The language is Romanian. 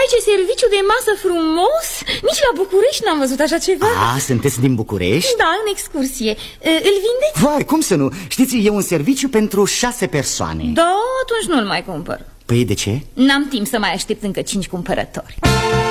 Vai, ce serviciu de masă frumos! Nici la București n-am văzut așa ceva. Sunteți din București? Da, în excursie. Îl vindeți? Vai, cum să nu? Știți, e un serviciu pentru 6 persoane. Da, atunci nu-l mai cumpăr. Păi de ce? N-am timp să mai aștept încă 5 cumpărători.